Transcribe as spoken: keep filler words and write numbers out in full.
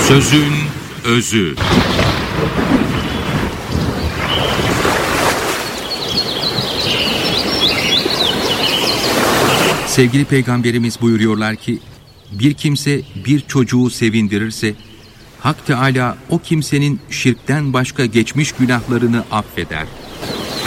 Sözün özü. Sevgili Peygamberimiz buyuruyorlar ki, bir kimse bir çocuğu sevindirirse, Hak Teâlâ o kimsenin şirkten başka geçmiş günahlarını affeder.